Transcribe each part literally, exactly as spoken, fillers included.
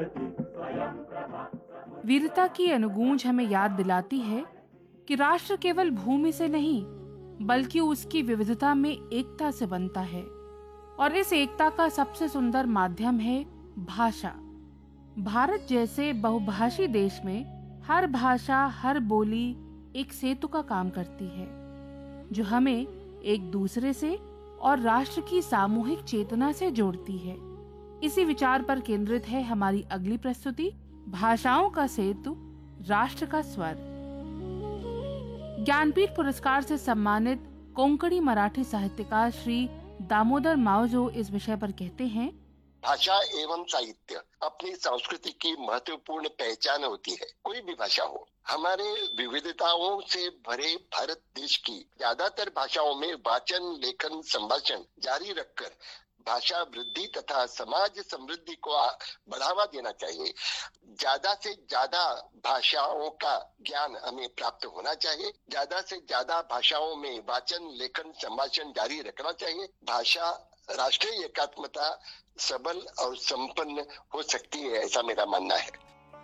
वीरता की अनुगूंज हमें याद दिलाती है कि राष्ट्र केवल भूमि से नहीं बल्कि उसकी विविधता में एकता से बनता है, और इस एकता का सबसे सुंदर माध्यम है भाषा। भारत जैसे बहुभाषी देश में हर भाषा, हर बोली एक सेतु का काम करती है, जो हमें एक दूसरे से और राष्ट्र की सामूहिक चेतना से जोड़ती है। इसी विचार पर केंद्रित है हमारी अगली प्रस्तुति, भाषाओं का सेतु, राष्ट्र का स्वर। ज्ञानपीठ पुरस्कार से सम्मानित कोंकणी मराठी साहित्यकार श्री दामोदर मावजो इस विषय पर कहते हैं, भाषा एवं साहित्य अपनी संस्कृति की महत्वपूर्ण पहचान होती है। कोई भी भाषा हो, हमारे विविधताओं से भरे भारत देश की ज्यादातर भाषाओं में वाचन, लेखन, संभाषण जारी रखकर भाषा वृद्धि तथा समाज समृद्धि को बढ़ावा देना चाहिए। ज्यादा से ज्यादा भाषाओं का ज्ञान हमें प्राप्त होना चाहिए। ज्यादा से ज्यादा भाषाओं में वाचन, लेखन, संभाषण जारी रखना चाहिए। भाषा राष्ट्रीय एकात्मता सबल और संपन्न हो सकती है, ऐसा मेरा मानना है।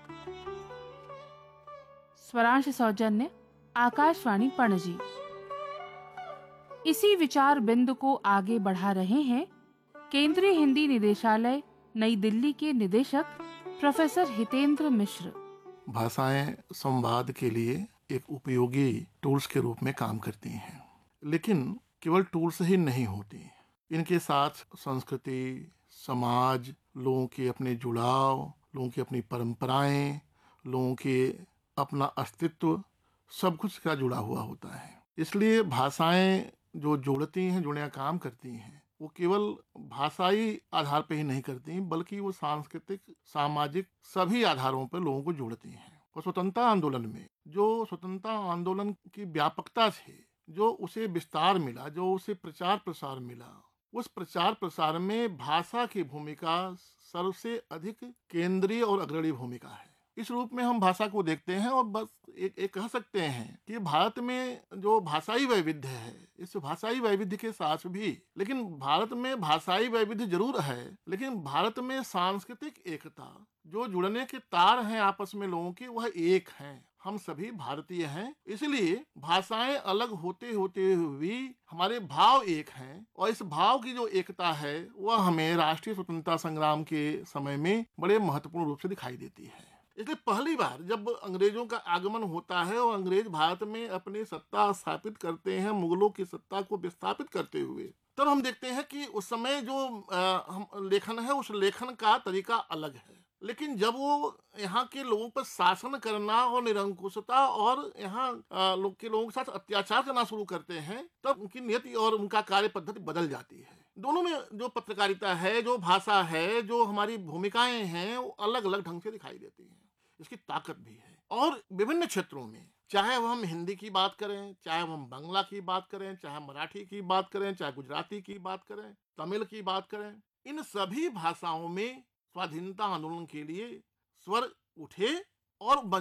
स्वरांश सौजन्य आकाशवाणी पणजी। इसी विचार बिंदु को आगे बढ़ा रहे हैं केंद्रीय हिंदी निदेशालय नई दिल्ली के निदेशक प्रोफेसर हितेंद्र मिश्र। भाषाएं संवाद के लिए एक उपयोगी टूल्स के रूप में काम करती हैं, लेकिन केवल टूल्स ही नहीं होती। इनके साथ संस्कृति, समाज, लोगों के अपने जुड़ाव, लोगों की अपनी परंपराएं, लोगों के अपना अस्तित्व, सब कुछ का जुड़ा हुआ होता है। इसलिए भाषाएं जो जोड़ती हैं, जुड़ने का काम करती हैं, वो केवल भाषाई आधार पे ही नहीं करती, बल्कि वो सांस्कृतिक, सामाजिक सभी आधारों पर लोगों को जोड़ती हैं। और स्वतंत्रता आंदोलन में जो स्वतंत्रता आंदोलन की व्यापकता थी, जो उसे विस्तार मिला, जो उसे प्रचार प्रसार मिला, उस प्रचार प्रसार में भाषा की भूमिका सबसे अधिक केंद्रीय और अग्रणी भूमिका है। इस रूप में हम भाषा को देखते हैं और बस एक, एक कह सकते हैं कि भारत में जो भाषाई वैविध्य है, इस भाषाई वैविध्य के साथ भी, लेकिन भारत में भाषाई वैविध्य जरूर है, लेकिन भारत में सांस्कृतिक एकता, जो जुड़ने के तार हैं आपस में लोगों के, वह एक हैं। हम सभी भारतीय हैं, इसलिए भाषाएं अलग होते होते हुए हमारे भाव एक हैं, और इस भाव की जो एकता है वह हमें राष्ट्रीय स्वतंत्रता संग्राम के समय में बड़े महत्वपूर्ण रूप से दिखाई देती है। इसलिए पहली बार जब अंग्रेजों का आगमन होता है और अंग्रेज भारत में अपनी सत्ता स्थापित करते हैं, मुगलों की सत्ता को विस्थापित करते हुए, तब हम देखते हैं कि उस समय जो आ, हम लेखन है, उस लेखन का तरीका अलग है। लेकिन जब वो यहाँ के लोगों पर शासन करना और निरंकुशता और यहाँ लोग के लोगों के साथ अत्याचार करना शुरू करते हैं, तब उनकी नीति और उनका कार्य पद्धति बदल जाती है। दोनों में जो पत्रकारिता है, जो भाषा है, जो हमारी भूमिकाएं हैं, वो अलग अलग ढंग से दिखाई देती हैं। इसकी ताकत भी है। और विभिन्न क्षेत्रों में, चाहे वह हम हिंदी की बात करें, चाहे हम बांग्ला की बात करें, चाहे मराठी की बात करें, चाहे गुजराती की बात करें, तमिल की बात करें, इन सभी भाषाओं में स्वाधीनता आंदोलन के लिए स्वर उठे और